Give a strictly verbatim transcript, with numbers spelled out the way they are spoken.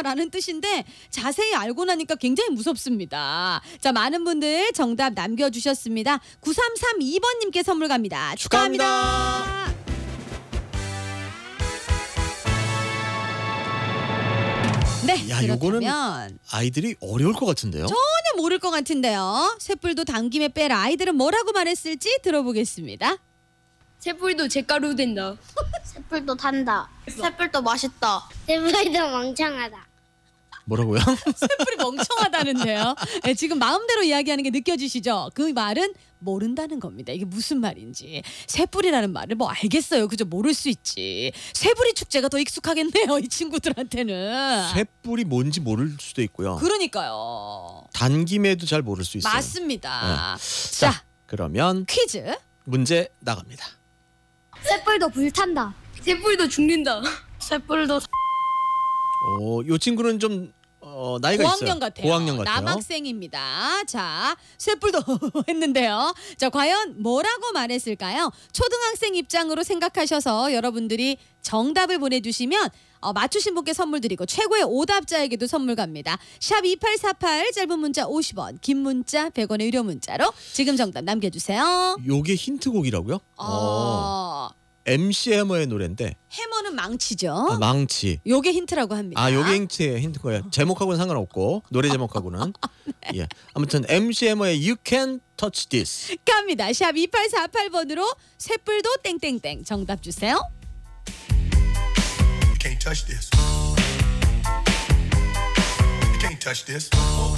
라는 뜻인데 자세히 알고 나니까 굉장히 무섭습니다. 자, 많은 분들 정답 남겨주셨습니다. 구삼삼이 번님께 선물 갑니다. 축하합니다. 네, 야, 요거는 그렇다면 아이들이 어려울 것 같은데요. 전혀 모를 것 같은데요. 쇳불도 당김에 빼라. 아이들은 뭐라고 말했을지 들어보겠습니다. 쇳불도 잿가루 된다. 쇳불도 탄다. 쇳불도 맛있다. 쇳불도 멍청하다. 뭐라고요? 쇳불이 멍청하다는데요. 네, 지금 마음대로 이야기하는 게 느껴지시죠? 그 말은 모른다는 겁니다. 이게 무슨 말인지. 쇳불이라는 말을 뭐 알겠어요. 그저 모를 수 있지. 쇳불이 축제가 더 익숙하겠네요. 이 친구들한테는. 쇳불이 뭔지 모를 수도 있고요. 그러니까요. 단김에도 잘 모를 수 있어요. 맞습니다. 네. 자, 자, 그러면 퀴즈. 문제 나갑니다. 쇳불도 불탄다. 쇳불도 죽는다. 쇳불도 오, 요 친구는 좀 어, 나이가 고학년 있어요. 같아요. 고학년 같아요. 남학생입니다. 자, 쇳불도 했는데요. 자, 과연 뭐라고 말했을까요? 초등학생 입장으로 생각하셔서 여러분들이 정답을 보내주시면 어, 맞추신 분께 선물 드리고 최고의 오답자에게도 선물 갑니다. 샵 이팔사팔 짧은 문자 오십 원, 긴 문자 백 원의 유료 문자로 지금 정답 남겨주세요. 요게 힌트곡이라고요? 어. 어, 엠씨 해머의 노래인데 해머는 망치죠. 아, 망치. 요게 힌트라고 합니다. 아, 요게 힌트의 힌트고요. 제목하고는 상관없고 노래 제목하고는. 예. 아무튼 엠씨 해머의 You Can Touch This. 갑니다. 샵 이팔사팔 번으로 쇳불도 땡땡땡 정답 주세요. You can't touch this. You can't touch this.